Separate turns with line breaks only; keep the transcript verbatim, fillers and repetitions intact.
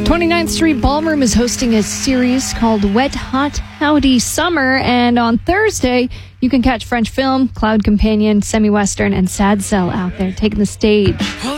twenty-ninth Street Ballroom is hosting a series called Wet Hot Howdy Summer, and on Thursday, you can catch French Film, Cloud Companion, Semi-Western, and Sad Cell out there taking the stage.